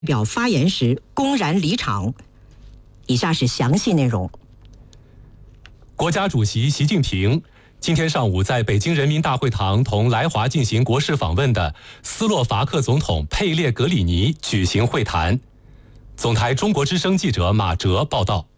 表发言时公然离场。以下是详细内容。 国家主席习近平今天上午在北京人民大会堂同来华进行国事访问的斯洛伐克总统佩列格里尼举行会谈。总台中国之声记者马哲报道。